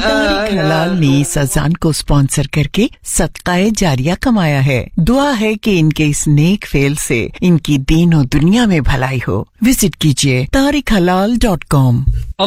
तारिक हलाल ने इस अजान को स्पॉन्सर करके सदकाए जारिया कमाया है। दुआ है कि इनके इस नेक फेल से इनकी दीन और दुनिया में भलाई हो। विजिट कीजिए tarikhhalal.com।